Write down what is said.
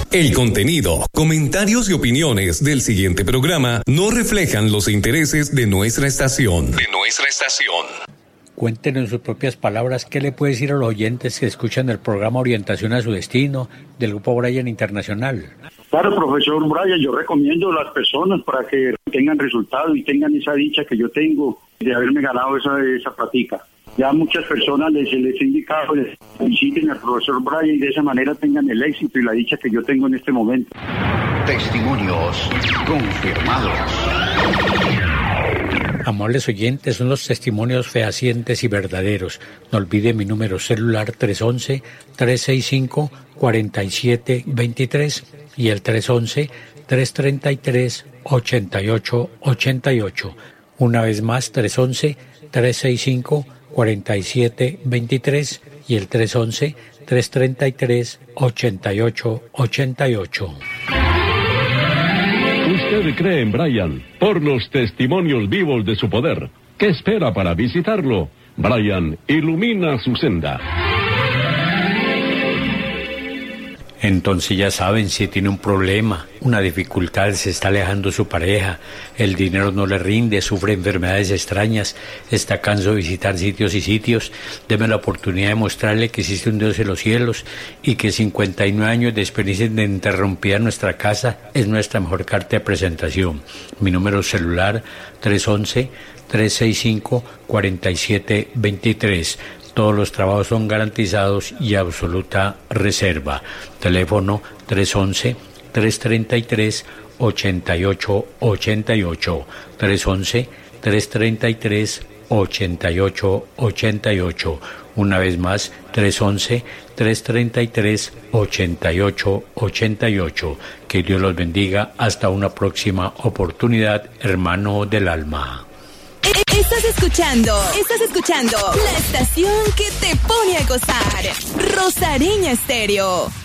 El contenido, comentarios y opiniones del siguiente programa no reflejan los intereses de nuestra estación. Cuéntenos en sus propias palabras qué le puede decir a los oyentes que escuchan el programa Orientación a su Destino del Grupo Brian Internacional. Claro, profesor Brian, yo recomiendo a las personas para que tengan resultados y tengan esa dicha que yo tengo de haberme ganado esa platica. Ya muchas personas les he indicado, les visiten al profesor Brian y de esa manera tengan el éxito y la dicha que yo tengo en este momento. Testimonios confirmados. Amables oyentes, son los testimonios fehacientes y verdaderos. No olvide mi número celular 311-365-4723 y el 311-333-8888. Una vez más, 311-365-4723 y el 311-333-8888. Usted cree en Brian por los testimonios vivos de su poder. ¿Qué espera para visitarlo? Brian ilumina su senda. Entonces ya saben, si tiene un problema, una dificultad, se está alejando su pareja, el dinero no le rinde, sufre enfermedades extrañas, está cansado de visitar sitios y sitios, deme la oportunidad de mostrarle que existe un Dios en los cielos y que 59 años de experiencia ininterrumpida en nuestra casa es nuestra mejor carta de presentación. Mi número celular 311-365-4723. Todos los trabajos son garantizados y absoluta reserva. Teléfono 311-333-8888. 311-333-8888. Una vez más, 311-333-8888. Que Dios los bendiga. Hasta una próxima oportunidad, hermano del alma. Estás escuchando la estación que te pone a gozar. Rosareña Estéreo.